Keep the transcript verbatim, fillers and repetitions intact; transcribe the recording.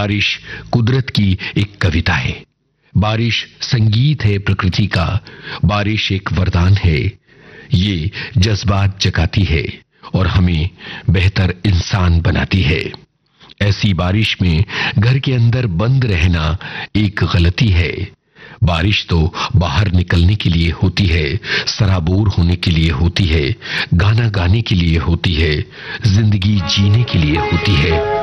बारिश कुदरत की एक कविता है। बारिश संगीत है प्रकृति का। बारिश एक वरदान है। ये जज्बात जगाती है और हमें बेहतर इंसान बनाती है। ऐसी बारिश में घर के अंदर बंद रहना एक गलती है। बारिश तो बाहर निकलने के लिए होती है, सराबोर होने के लिए होती है, गाना गाने के लिए होती है, जिंदगी जीने के लिए होती है।